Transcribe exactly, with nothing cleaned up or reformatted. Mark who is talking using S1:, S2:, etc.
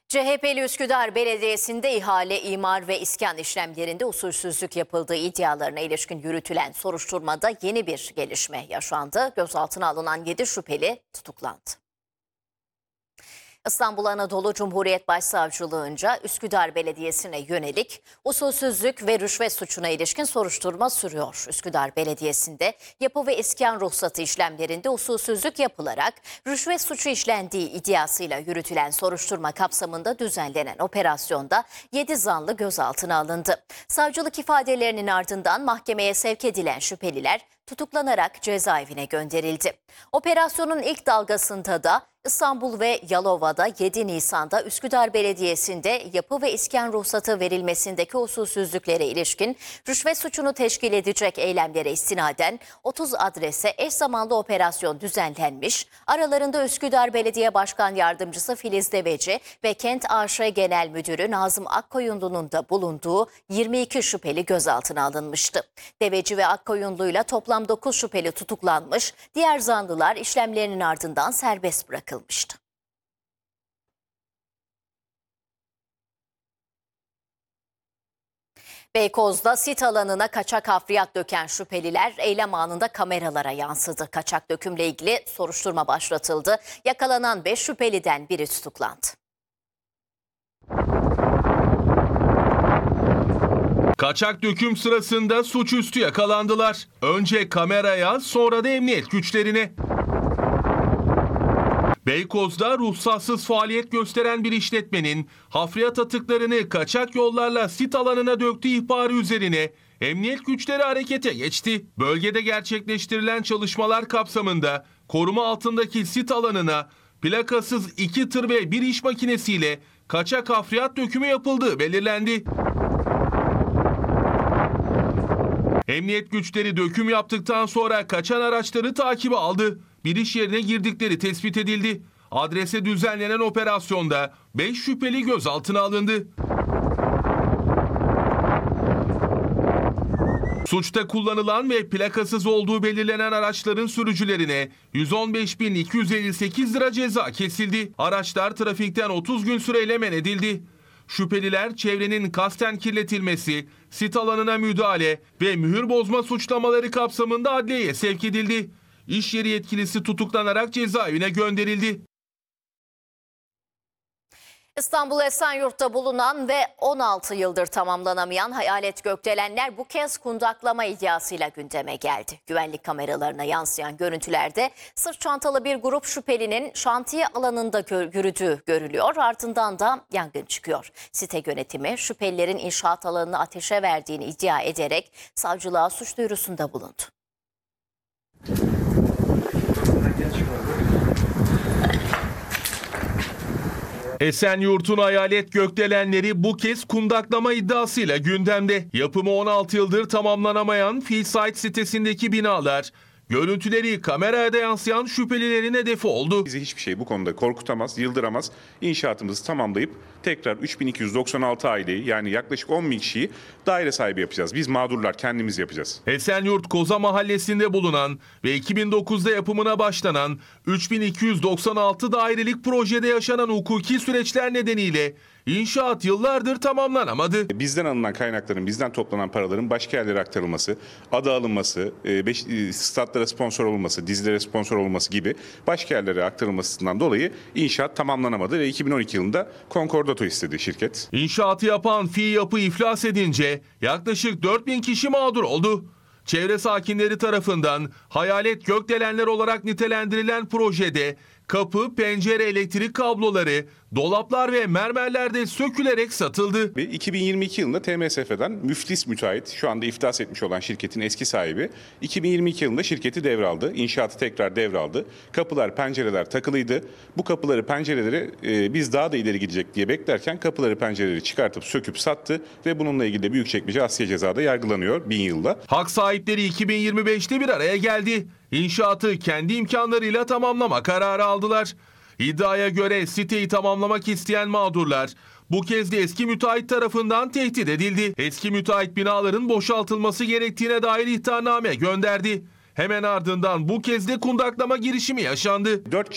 S1: C H P'li Üsküdar Belediyesi'nde ihale, imar ve iskan işlemlerinde usulsüzlük yapıldığı iddialarına ilişkin yürütülen soruşturmada yeni bir gelişme yaşandı. Gözaltına alınan yedi şüpheli tutuklandı. İstanbul Anadolu Cumhuriyet Başsavcılığınca Üsküdar Belediyesi'ne yönelik usulsüzlük ve rüşvet suçuna ilişkin soruşturma sürüyor. Üsküdar Belediyesi'nde yapı ve iskan ruhsatı işlemlerinde usulsüzlük yapılarak rüşvet suçu işlendiği iddiasıyla yürütülen soruşturma kapsamında düzenlenen operasyonda yedi zanlı gözaltına alındı. Savcılık ifadelerinin ardından mahkemeye sevk edilen şüpheliler tutuklanarak cezaevine gönderildi. Operasyonun ilk dalgasında da İstanbul ve Yalova'da yedi Nisan'da Üsküdar Belediyesi'nde yapı ve iskan ruhsatı verilmesindeki usulsüzlüklere ilişkin rüşvet suçunu teşkil edecek eylemlere istinaden otuz adrese eş zamanlı operasyon düzenlenmiş. Aralarında Üsküdar Belediye Başkan Yardımcısı Filiz Deveci ve Kent A Ş Genel Müdürü Nazım Akkoyunlu'nun da bulunduğu yirmi iki şüpheli gözaltına alınmıştı. Deveci ve Akkoyunlu'yla toplam dokuz şüpheli tutuklanmış, diğer zanlılar işlemlerinin ardından serbest bırakılmıştı. Beykoz'da sit alanına kaçak hafriyat döken şüpheliler eylem anında kameralara yansıdı. Kaçak dökümle ilgili soruşturma başlatıldı. Yakalanan beş şüpheliden biri tutuklandı.
S2: Kaçak döküm sırasında suçüstü yakalandılar. Önce kameraya, sonra da emniyet güçlerine. Beykoz'da ruhsatsız faaliyet gösteren bir işletmenin hafriyat atıklarını kaçak yollarla sit alanına döktüğü ihbarı üzerine emniyet güçleri harekete geçti. Bölgede gerçekleştirilen çalışmalar kapsamında koruma altındaki sit alanına plakasız iki tır ve bir iş makinesiyle kaçak hafriyat dökümü yapıldığı belirlendi. Emniyet güçleri döküm yaptıktan sonra kaçan araçları takibe aldı. Bir iş yerine girdikleri tespit edildi. Adrese düzenlenen operasyonda beş şüpheli gözaltına alındı. Suçta kullanılan ve plakasız olduğu belirlenen araçların sürücülerine yüz on beş bin iki yüz elli sekiz lira ceza kesildi. Araçlar trafikten otuz gün süreyle men edildi. Şüpheliler çevrenin kasten kirletilmesi, sit alanına müdahale ve mühür bozma suçlamaları kapsamında adliyeye sevk edildi. İş yeri yetkilisi tutuklanarak cezaevine gönderildi.
S1: İstanbul Esenyurt'ta bulunan ve on altı yıldır tamamlanamayan hayalet gökdelenler bu kez kundaklama iddiasıyla gündeme geldi. Güvenlik kameralarına yansıyan görüntülerde sırt çantalı bir grup şüphelinin şantiye alanında gö- yürüdüğü görülüyor. Ardından da yangın çıkıyor. Site yönetimi şüphelilerin inşaat alanını ateşe verdiğini iddia ederek savcılığa suç duyurusunda bulundu.
S2: Esenyurt'un hayalet gökdelenleri bu kez kundaklama iddiasıyla gündemde. Yapımı on altı yıldır tamamlanamayan Fillsite sitesindeki binalar, görüntüleri kameraya da yansıyan şüphelilerin hedefi oldu.
S3: Bizi hiçbir şey bu konuda korkutamaz, yıldıramaz. İnşaatımızı tamamlayıp tekrar üç bin iki yüz doksan altı aileyi, yani yaklaşık on bin kişiyi daire sahibi yapacağız. Biz mağdurlar kendimiz yapacağız.
S2: Esenyurt Koza Mahallesi'nde bulunan ve iki bin dokuzda yapımına başlanan üç bin iki yüz doksan altı dairelik projede yaşanan hukuki süreçler nedeniyle İnşaat yıllardır tamamlanamadı.
S3: Bizden alınan kaynakların, bizden toplanan paraların başka yerlere aktarılması, adı alınması, beş, statlara sponsor olması, dizilere sponsor olması gibi başka yerlere aktarılmasından dolayı inşaat tamamlanamadı ve iki bin on iki yılında konkordato istedi şirket.
S2: İnşaatı yapan Fi Yapı iflas edince yaklaşık dört bin kişi mağdur oldu. Çevre sakinleri tarafından hayalet gökdelenler olarak nitelendirilen projede kapı, pencere, elektrik kabloları, dolaplar ve mermerler de sökülerek satıldı.
S3: Ve iki bin yirmi iki yılında T M S F'den müflis müteahhit, şu anda iflas etmiş olan şirketin eski sahibi, iki bin yirmi iki yılında şirketi devraldı. İnşaatı tekrar devraldı. Kapılar, pencereler takılıydı. Bu kapıları, pencereleri e, biz daha da ileri gidecek diye beklerken kapıları, pencereleri çıkartıp söküp sattı ve bununla ilgili de Büyükçekmece Asliye Ceza'da yargılanıyor bin yılda.
S2: Hak sahipleri iki bin yirmi beşte bir araya geldi. İnşaatı kendi imkanlarıyla tamamlama kararı aldılar. İddiaya göre siteyi tamamlamak isteyen mağdurlar bu kez de eski müteahhit tarafından tehdit edildi. Eski müteahhit binaların boşaltılması gerektiğine dair ihtarname gönderdi. Hemen ardından bu kez de kundaklama girişimi yaşandı.
S3: Dört